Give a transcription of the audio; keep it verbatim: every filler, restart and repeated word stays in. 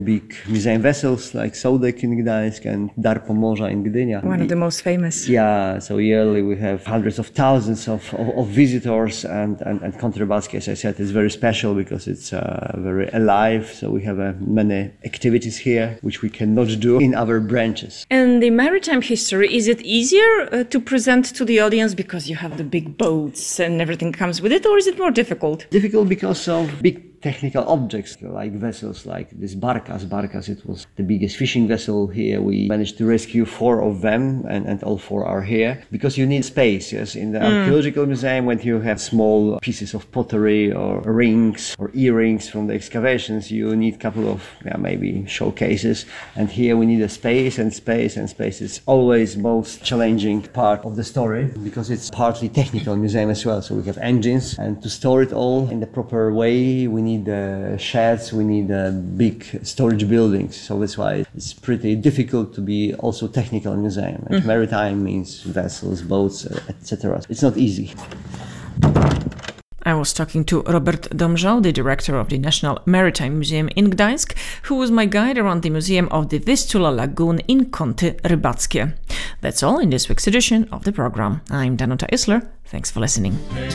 big museum vessels like Sołdek in Gdańsk and Dar Pomorza in Gdynia. One of the most famous. Yeah, so yearly we have hundreds of thousands of, of, of visitors, and, and, and Kąt-Rybacki, as I said, is very special because it's uh, very alive. So we have uh, many activities here which we cannot do in other branches. And the maritime history, is it easier uh, to present to the audience because you have the big boats and everything comes with it, or is it more difficult? Difficult because of big technical objects like vessels like this Barkas. Barkas, it was the biggest fishing vessel here. We managed to rescue four of them, and, and all four are here because you need space. Yes, in the mm. archaeological museum, when you have small pieces of pottery or rings or earrings from the excavations, you need a couple of yeah, maybe showcases. And here we need a space, and space and space is always most challenging part of the story because it's partly technical museum as well. So we have engines, and to store it all in the proper way, we need need uh, sheds, we need uh, big storage buildings. So that's why it's pretty difficult to be also technical museum. And mm. maritime means vessels, boats, uh, et cetera. It's not easy. I was talking to Robert Domżał, the director of the National Maritime Museum in Gdańsk, who was my guide around the museum of the Vistula Lagoon in Kąty Rybackie. That's all in this week's edition of the program. I'm Danuta Isler. Thanks for listening.